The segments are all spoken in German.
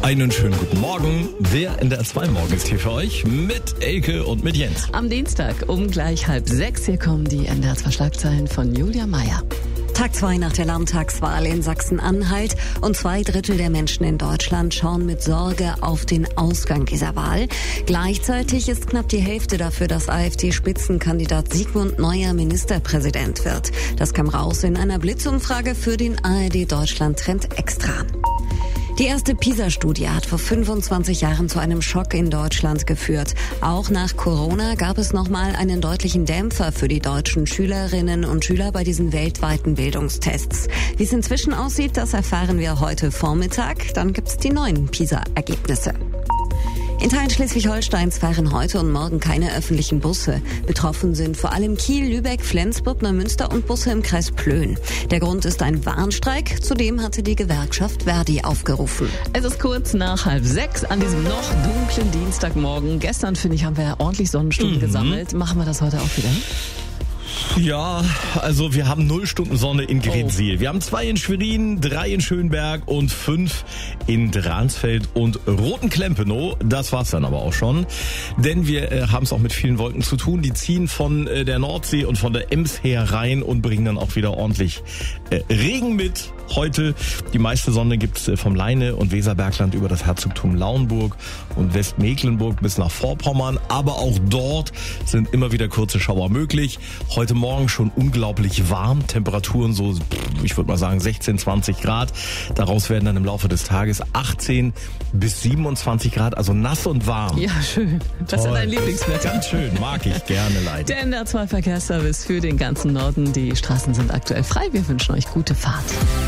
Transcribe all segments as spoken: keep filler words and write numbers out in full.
Einen schönen guten Morgen. Der N D R zwei Morgen ist hier für euch mit Elke und mit Jens. Am Dienstag um gleich halb sechs. Hier kommen die N D R zwei Schlagzeilen von Julia Meyer. Tag zwei nach der Landtagswahl in Sachsen-Anhalt und zwei Drittel der Menschen in Deutschland schauen mit Sorge auf den Ausgang dieser Wahl. Gleichzeitig ist knapp die Hälfte dafür, dass AfD-Spitzenkandidat Sigmund Neuer Ministerpräsident wird. Das kam raus in einer Blitzumfrage für den A R D Deutschland Trend Extra. Die erste PISA-Studie hat vor fünfundzwanzig Jahren zu einem Schock in Deutschland geführt. Auch nach Corona gab es nochmal einen deutlichen Dämpfer für die deutschen Schülerinnen und Schüler bei diesen weltweiten Bildungstests. Wie es inzwischen aussieht, das erfahren wir heute Vormittag. Dann gibt's die neuen PISA-Ergebnisse. In Teilen Schleswig-Holsteins fahren heute und morgen keine öffentlichen Busse. Betroffen sind vor allem Kiel, Lübeck, Flensburg, Neumünster und Busse im Kreis Plön. Der Grund ist ein Warnstreik. Zudem hatte die Gewerkschaft Verdi aufgerufen. Es ist kurz nach halb sechs an diesem noch dunklen Dienstagmorgen. Gestern, finde ich, haben wir ja ordentlich Sonnenstunden mhm. gesammelt. Machen wir das heute auch wieder? Ja, also wir haben null Stunden Sonne in Grevensiel. Oh. Wir haben zwei in Schwerin, drei in Schönberg und fünf in Dransfeld und Rotenklempenow. Das war's dann aber auch schon. Denn wir äh, haben es auch mit vielen Wolken zu tun. Die ziehen von äh, der Nordsee und von der Ems her rein und bringen dann auch wieder ordentlich äh, Regen mit. Heute die meiste Sonne gibt's äh, vom Leine- und Weserbergland über das Herzogtum Lauenburg und Westmecklenburg bis nach Vorpommern. Aber auch dort sind immer wieder kurze Schauer möglich. Heute Morgen schon unglaublich warm. Temperaturen so, ich würde mal sagen, sechzehn, zwanzig Grad. Daraus werden dann im Laufe des Tages achtzehn bis siebenundzwanzig Grad, also nass und warm. Ja, schön. Das ist dein Lieblingswetter. Ganz schön, mag ich gerne leider. Der N D R zwei Verkehrsservice für den ganzen Norden. Die Straßen sind aktuell frei. Wir wünschen euch gute Fahrt.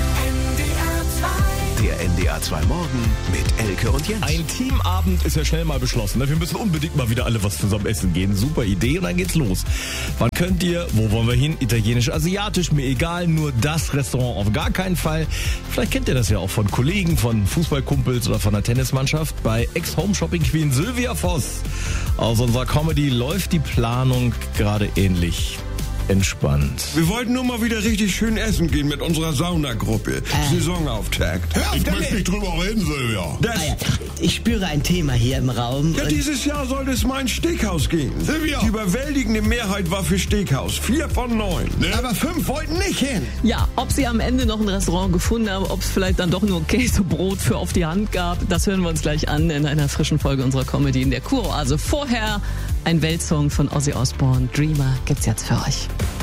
Der N D R zwei Morgen mit Elke und Jens. Ein Teamabend ist ja schnell mal beschlossen. Wir müssen unbedingt mal wieder alle was zusammen essen gehen. Super Idee und dann geht's los. Wann könnt ihr? Wo wollen wir hin? Italienisch, asiatisch, mir egal. Nur das Restaurant auf gar keinen Fall. Vielleicht kennt ihr das ja auch von Kollegen, von Fußballkumpels oder von der Tennismannschaft. Bei Ex-Home-Shopping-Queen Sylvia Voss aus unserer Comedy läuft die Planung gerade ähnlich. Entspannt. Wir wollten nur mal wieder richtig schön essen gehen mit unserer Saunagruppe. Äh. Saisonauftakt. Hör auf, ich möchte nicht drüber reden, Silvia. Das ah ja, ich spüre ein Thema hier im Raum. Ja, dieses Jahr soll es mal ein Steakhouse gehen. Silvia. Die überwältigende Mehrheit war für Steakhouse. Vier von neun. Ne? Aber fünf wollten nicht hin. Ja, ob sie am Ende noch ein Restaurant gefunden haben, ob es vielleicht dann doch nur Käsebrot für auf die Hand gab, das hören wir uns gleich an in einer frischen Folge unserer Comedy in der Kuroase. Vorher ein Weltsong von Ozzy Osbourne, Dreamer, gibt's jetzt für euch.